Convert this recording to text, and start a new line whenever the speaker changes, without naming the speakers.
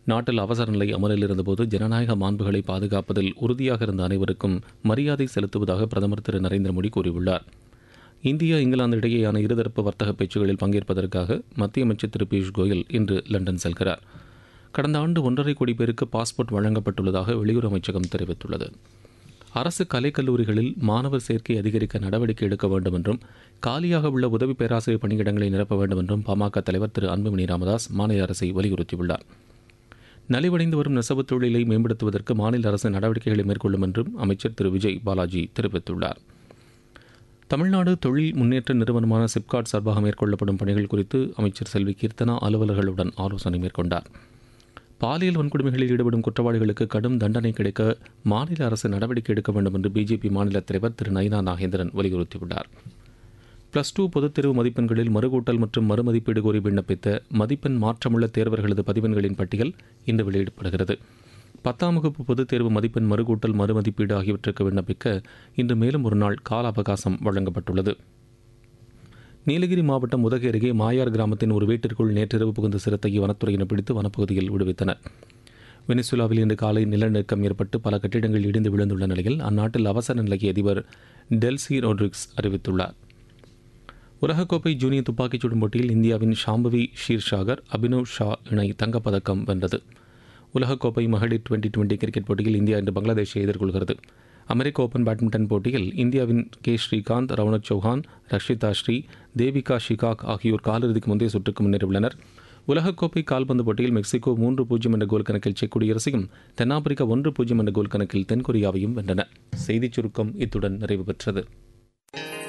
நாட்டில் அவசர நிலை அமலில் இருந்தபோது ஜனநாயக மாண்புகளை பாதுகாப்பதில் உறுதியாக இருந்த அனைவருக்கும் மரியாதை செலுத்துவதாக பிரதமர் திரு நரேந்திர மோடி கூறியுள்ளார். இந்தியா இங்கிலாந்து இடையேயான இருதரப்பு வர்த்தக பேச்சுகளில் பங்கேற்பதற்காக மத்திய அமைச்சர் திரு பியூஷ் கோயல் இன்று லண்டன் செல்கிறார். கடந்த ஆண்டு 1.5 கோடி பேருக்கு பாஸ்போர்ட் வழங்கப்பட்டுள்ளதாக வெளியுறவு அமைச்சகம் தெரிவித்துள்ளது. அரசு கலைக்கல்லூரிகளில் மாணவர் சேர்க்கை அதிகரிக்க நடவடிக்கை எடுக்க வேண்டும் என்றும் காலியாக உள்ள உதவி பேராசிரியர் பணியிடங்களை நிரப்ப வேண்டும் என்றும் பாமக தலைவர் திரு அன்புமணி ராமதாஸ் மாநில அரசை வலியுறுத்தியுள்ளார். நலிவடைந்து வரும் நெசவுத் தொழிலை மேம்படுத்துவதற்கு மாநில அரசு நடவடிக்கைகளை மேற்கொள்ளும் என்றும் அமைச்சர் திரு விஜய் பாலாஜி தெரிவித்துள்ளார். தமிழ்நாடு தொழில் முன்னேற்ற நிறுவனமான சிப்காட் சார்பாக மேற்கொள்ளப்படும் பணிகள் குறித்து அமைச்சர் செல்வி கீர்த்தனா அலுவலர்களுடன் ஆலோசனை மேற்கொண்டார். பாலியல் வன்கொடுமைகளில் ஈடுபடும் குற்றவாளிகளுக்கு கடும் தண்டனை கிடைக்க மாநில அரசு நடவடிக்கை எடுக்க வேண்டும் என்று பிஜேபி மாநில தலைவர் திரு நயினா நாகேந்திரன் வலியுறுத்தியுள்ளார். +2 பொதுத் தேர்வு மதிப்பெண்களில் மறுகூட்டல் மற்றும் மறுமதிப்பீடு கோரி விண்ணப்பித்த மதிப்பெண் மாற்றமுள்ள தேர்வர்களது பதிவெண்களின் பட்டியல் இன்று வெளியிடப்படுகிறது. 10ஆம் வகுப்பு பொதுத் தேர்வு மதிப்பெண் மறுகூட்டல் மறுமதிப்பீடு ஆகியவற்றுக்கு விண்ணப்பிக்க இன்று மேலும் ஒரு நாள் கால அவகாசம் வழங்கப்பட்டுள்ளது. நீலகிரி மாவட்டம் உதகை அருகே மாயார் கிராமத்தின் ஒரு வீட்டிற்குள் நேற்றிரவு புகுந்த சிறுத்தையை வனத்துறையினர் பிடித்து வனப்பகுதியில் விடுவித்தனர். வெனிசுலாவில் இன்று காலை நிலநடுக்கம் ஏற்பட்டு பல கட்டிடங்கள் இடிந்து விழுந்துள்ள நிலையில் அந்நாட்டில் அவசர நிலையை அதிபர் டெல்சி ரோட்ரிக்ஸ் அறிவித்துள்ளார். உலகக்கோப்பை ஜூனியர் துப்பாக்கிச் சுடும் போட்டியில் இந்தியாவின் ஷாம்பவி ஷீர்ஷாகர் அபினவ் ஷா இணை தங்கப்பதக்கம் வென்றது. உலகக்கோப்பை மகளிர் 2020 கிரிக்கெட் போட்டியில் இந்தியா இன்று பங்களாதேஷை எதிர்கொள்கிறது. அமெரிக்க ஓபன் பேட்மிண்டன் போட்டியில் இந்தியாவின் கே ஸ்ரீகாந்த், ரவுனக் சௌஹான், ரக்ஷிதா ஸ்ரீ, தேவிகா ஷிகாக் ஆகியோர் காலிறுதிக்கு முந்தைய சுற்றுக்கு முன்னேறியுள்ளனர். உலகக்கோப்பை கால்பந்து போட்டியில் மெக்சிகோ 3-0 என்ற கோல் கணக்கில் செக் குடியரசையும், தென்னாப்பிரிக்கா 1-0 என்ற கோல் கணக்கில் தென்கொரியாவையும் வென்றன. செய்திச் சுருக்கம் இத்துடன் நிறைவு பெற்றது.